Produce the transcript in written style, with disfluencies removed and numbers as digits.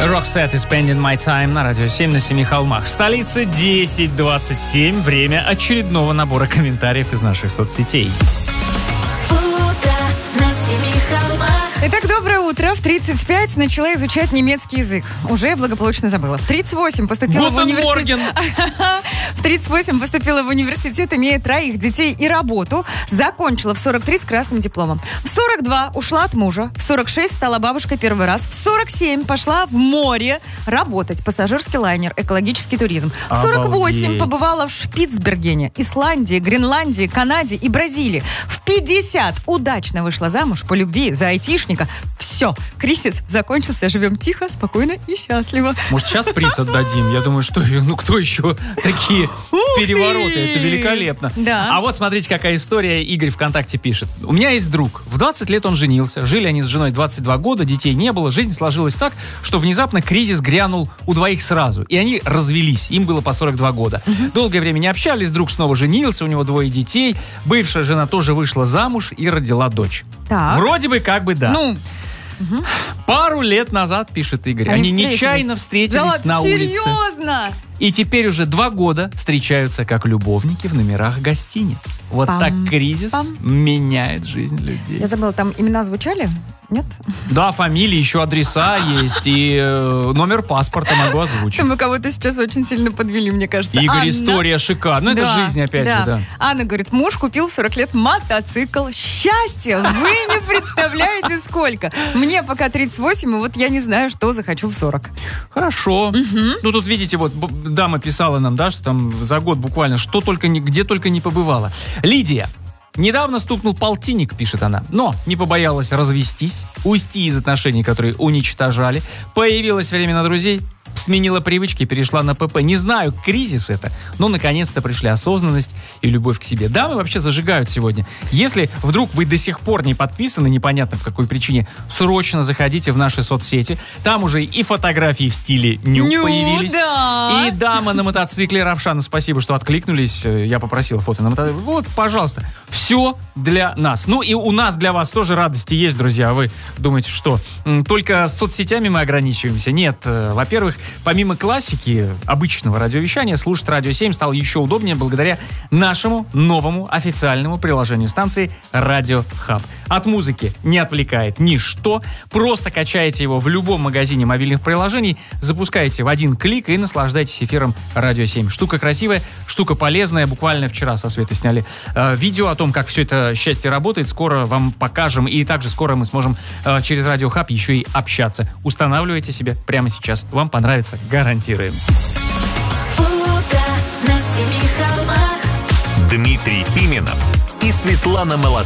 Roxette и Spending My Time на радио 7 на Семи холмах. В столице 10:27. Время очередного набора комментариев из наших соцсетей. Итак, доброе утро. В 35 начала изучать немецкий язык. Уже благополучно забыла. В 38 поступила в университет. В 38 поступила в университет, имея 3 детей и работу. Закончила в 43 с красным дипломом. В 42 ушла от мужа. В 46 стала бабушкой первый раз. В 47 пошла в море работать. Пассажирский лайнер, экологический туризм. В 48 побывала в Шпицбергене, Исландии, Гренландии, Канаде и Бразилии. В 50 удачно вышла замуж по любви за айтишника. Все, кризис закончился, живем тихо, спокойно и счастливо. Может, сейчас приз отдадим? Я думаю, что, кто еще такие перевороты? Это великолепно. Да. А вот смотрите, какая история. Игорь ВКонтакте пишет. У меня есть друг. В 20 лет он женился. Жили они с женой 22 года, детей не было. Жизнь сложилась так, что внезапно кризис грянул у двоих сразу. И они развелись. Им было по 42 года. Долгое время не общались. Друг снова женился, у него 2 детей. Бывшая жена тоже вышла замуж и родила дочь. Так. Вроде бы как бы да. Пару лет назад, пишет Игорь, они нечаянно встретились на улице. Серьезно? И теперь уже 2 года встречаются как любовники в номерах гостиниц. Вот так кризис меняет жизнь людей. Я забыла, там имена звучали? Нет? Да, фамилии, еще адреса есть, и номер паспорта могу озвучить. Мы кого-то сейчас очень сильно подвели, мне кажется. Игорь, Анна. история шикарная. Ну, это жизнь, опять же, да. Анна говорит, муж купил в 40 лет мотоцикл. Счастье! Вы не представляете, сколько. Мне пока 38, и вот я не знаю, что захочу в 40. Хорошо. Ну, тут, видите, вот дама писала нам, да, что там за год буквально где только не побывала. Лидия. Недавно стукнул полтинник, пишет она, но не побоялась развестись, уйти из отношений, которые уничтожали, появилось время на друзей, сменила привычки, перешла на ПП. Не знаю, кризис это, но наконец-то пришли осознанность и любовь к себе. Дамы вообще зажигают сегодня. Если вдруг вы до сих пор не подписаны, непонятно по какой причине, срочно заходите в наши соцсети. Там уже и фотографии в стиле ню появились. Да. И дама на мотоцикле. Равшана, спасибо, что откликнулись. Я попросил фото на мотоцикле. Вот, пожалуйста. Все для нас. Ну и у нас для вас тоже радости есть, друзья. Вы думаете, что только с соцсетями мы ограничиваемся? Нет. Во-первых, помимо классики обычного радиовещания, слушать Радио 7 стало еще удобнее благодаря нашему новому официальному приложению станции Радио Хаб. От музыки не отвлекает ничто. Просто качаете его в любом магазине мобильных приложений, запускаете в один клик и наслаждайтесь эфиром Радио 7. Штука красивая, штука полезная. Буквально вчера со Светой сняли видео о том, как все это счастье работает. Скоро вам покажем. И также скоро мы сможем через Радио Хаб еще и общаться. Устанавливайте себе прямо сейчас. Вам понравится. Гарантируем. Дмитрий Пименов и Светлана Молодцова.